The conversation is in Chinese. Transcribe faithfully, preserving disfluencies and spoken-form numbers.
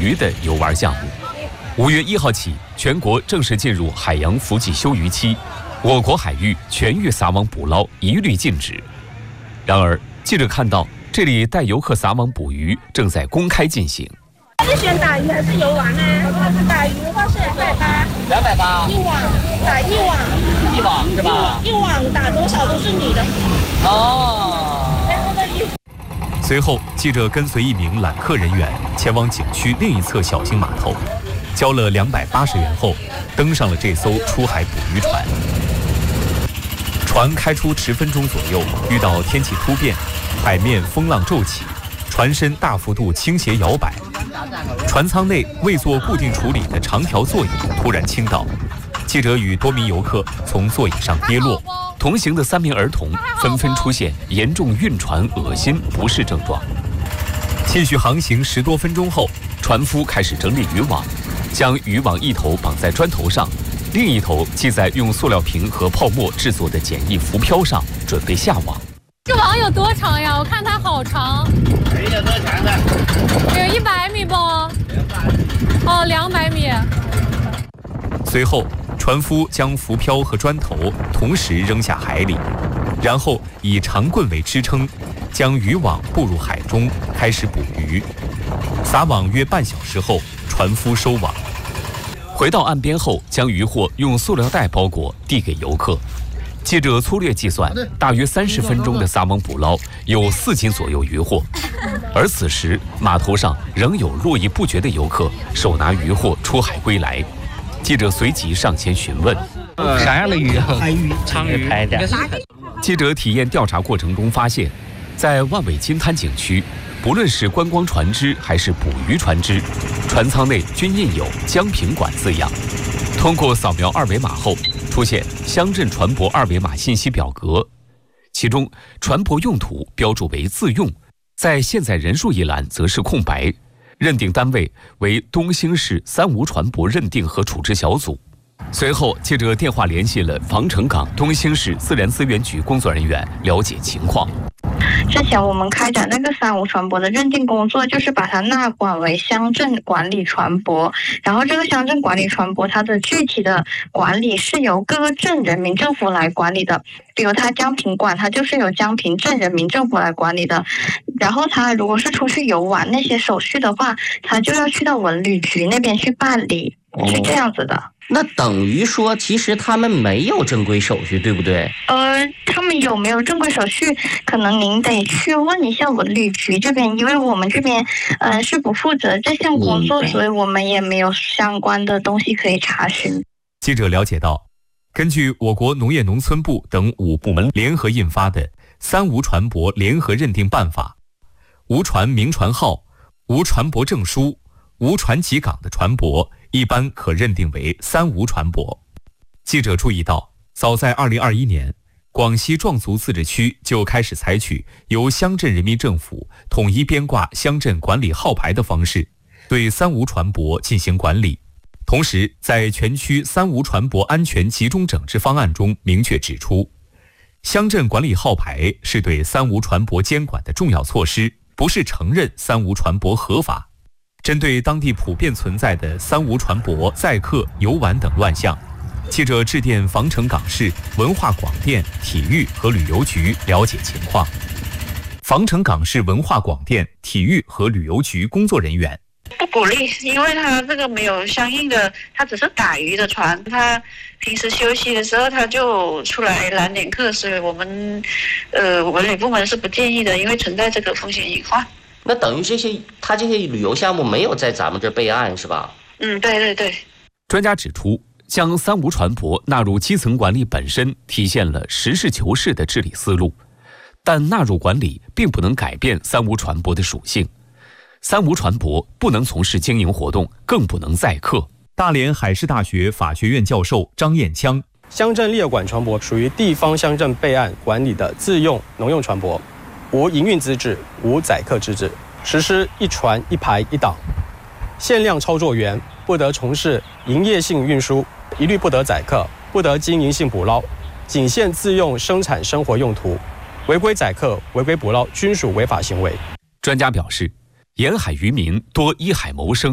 鱼的游玩项目。五月一号起，全国正式进入海洋伏季休渔期，我国海域全域撒网捕捞一律禁止。然而，记者看到这里带游客撒网捕鱼正在公开进行。 是选打鱼还是游玩呢？打鱼的话是两百八， 两百八一网打一网， 一网是吧？ 一网打多少都是你的。 哦。 随后，记者跟随一名揽客人员前往景区另一侧小型码头，交了两百八十元后，登上了这艘出海捕鱼船。船开出十分钟左右，遇到天气突变，海面风浪骤起，船身大幅度倾斜摇摆。船舱内未做固定处理的长条座椅突然倾倒，记者与多名游客从座椅上跌落，同行的三名儿童纷纷出现严重晕船、恶心、不适症状。继续航行十多分钟后，船夫开始整理渔网，将渔网一头绑在砖头上，另一头系在用塑料瓶和泡沫制作的简易浮漂上，准备下网。 这网有多长呀？我看它好长。 有多长的？ 有一百米不？哦，两百米。 随后，船夫将浮漂和砖头同时扔下海里，然后以长棍为支撑，将渔网步入海中，开始捕鱼。撒网约半小时后，船夫收网。回到岸边后，将渔获用塑料袋包裹，递给游客。记者粗略计算，大约三十分钟的撒网捕捞有四斤左右渔获，而此时码头上仍有络绎不绝的游客手拿渔获出海归来。记者随即上前询问：“ 啥样的鱼？海鱼、鲳鱼拍的。” 记者体验调查过程中发现，在万尾金滩景区，不论是观光船只还是捕鱼船只，船舱内均印有“江平馆”字样。通过扫描二维码后，出现乡镇船舶二维码信息表格，其中船舶用途标注为自用，在现在人数一栏则是空白，认定单位为东兴市三无船舶认定和处置小组。随后，记者电话联系了防城港东兴市自然资源局工作人员了解情况。 之前我们开展那个三无船舶的认定工作，就是把它纳管为乡镇管理船舶。然后这个乡镇管理船舶，它的具体的管理是由各个镇人民政府来管理的。比如它江平馆，它就是由江平镇人民政府来管理的。然后它如果是出去游玩那些手续的话，它就要去到文旅局那边去办理，是这样子的。 那等于说，其实他们没有正规手续，对不对？ 呃，他们有没有正规手续，可能您得去问一下文旅局这边，因为我们这边呃是不负责这项工作，嗯、所以我们也没有相关的东西可以查询。 记者了解到，根据我国农业农村部等五部门联合印发的《三无船舶联合认定办法》，无船名船号、无船舶证书、无船籍港的船舶，一般可认定为三无船舶。记者注意到，早在二零二一年，广西壮族自治区就开始采取由乡镇人民政府统一编挂乡镇管理号牌的方式，对三无船舶进行管理。同时，在全区三无船舶安全集中整治方案中明确指出，乡镇管理号牌是对三无船舶监管的重要措施，不是承认三无船舶合法。针对当地普遍存在的三无船舶载客、游玩等乱象，记者致电防城港市文化广电、体育和旅游局了解情况。防城港市文化广电、体育和旅游局工作人员： 不鼓励，因为他这个没有相应的，他只是打鱼的船，他平时休息的时候他就出来揽点客，所以我们呃文旅部门是不建议的，因为存在这个风险隐患。 那等于这些他这些旅游项目没有在咱们这备案是吧？ 嗯，对对对。 专家指出，将三无船舶纳入基层管理本身体现了实事求是的治理思路，但纳入管理并不能改变三无船舶的属性。三无船舶不能从事经营活动，更不能载客。大连海事大学法学院教授张彦枪： 乡镇列管船舶属于地方乡镇备案管理的自用农用船舶，无营运资质，无载客资质，实施一船一牌一档，限量操作员不得从事营业性运输，一律不得载客，不得经营性捕捞，仅限自用生产生活用途，违规载客、违规捕捞均属违法行为。 专家表示，沿海渔民多依海谋生，